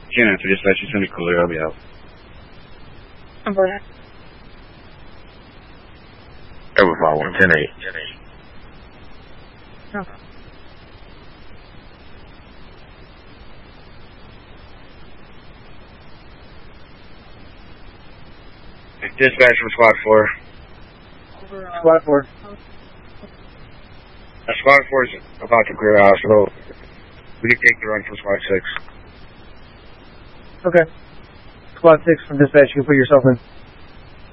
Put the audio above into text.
Can't answer dispatch. Just send me cooler. I'll be out. I'm going out. Over 5110-8. No. Dispatch from Squad 4. Squad 4. Squad 4 is about to clear the hospital. We can take the run from Squad 6. Okay. Squad 6 from dispatch, you can put yourself in.